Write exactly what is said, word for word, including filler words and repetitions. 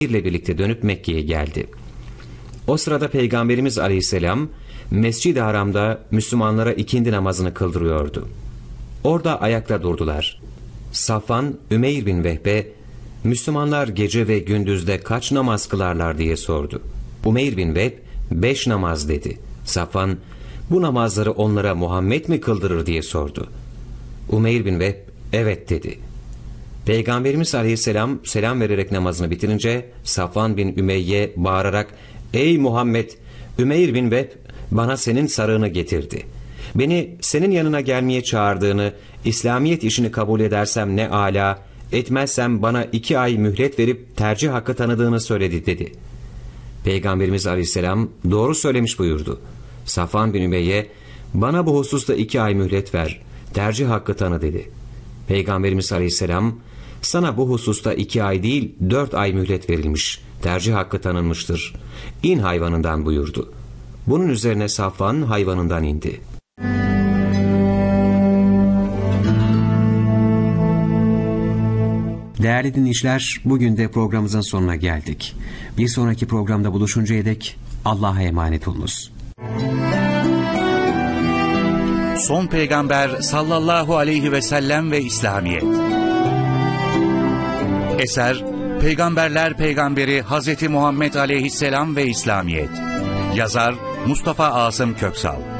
ile birlikte dönüp Mekke'ye geldi. O sırada Peygamberimiz Aleyhisselam Mescid-i Haram'da Müslümanlara ikindi namazını kıldırıyordu. Orada ayakta durdular. Safvan, Ümeyr bin Vehbe, Müslümanlar gece ve gündüzde kaç namaz kılarlar diye sordu. Ümeyr bin Vehb, beş namaz dedi. Safvan, bu namazları onlara Muhammed mi kıldırır diye sordu. Ümeyr bin Vehb, evet dedi. Peygamberimiz Aleyhisselam selam vererek namazını bitirince Safvan bin Ümeyye bağırarak, ey Muhammed, Ümeyr bin Vehb bana senin sarığını getirdi. Beni senin yanına gelmeye çağırdığını, İslamiyet işini kabul edersem ne âlâ, etmezsem bana iki ay mühlet verip tercih hakkı tanıdığını söyledi dedi. Peygamberimiz Aleyhisselam doğru söylemiş buyurdu. Safvan bin Ümeyye, bana bu hususta iki ay mühlet ver, tercih hakkı tanı dedi. Peygamberimiz Aleyhisselam, sana bu hususta iki ay değil dört ay mühlet verilmiş, tercih hakkı tanınmıştır. İn hayvanından buyurdu. Bunun üzerine Safvan hayvanından indi. Değerli dinleyiciler, bugün de programımızın sonuna geldik. Bir sonraki programda buluşuncaya dek Allah'a emanet olunuz. Son Peygamber sallallahu aleyhi ve sellem ve İslamiyet. Eser Peygamberler Peygamberi Hazreti Muhammed Aleyhisselam ve İslamiyet. Yazar Mustafa Asım Köksal.